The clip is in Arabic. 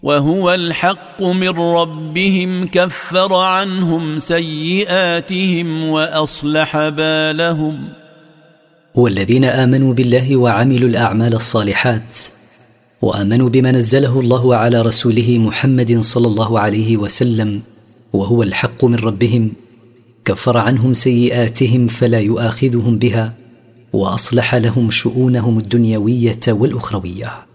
وهو الحق من ربهم كفر عنهم سيئاتهم وأصلح بالهم. والذين آمنوا بالله وعملوا الأعمال الصالحات وآمنوا بما نزله الله على رسوله محمد صلى الله عليه وسلم وهو الحق من ربهم كفر عنهم سيئاتهم فلا يؤاخذهم بها وأصلح لهم شؤونهم الدنيوية والأخروية.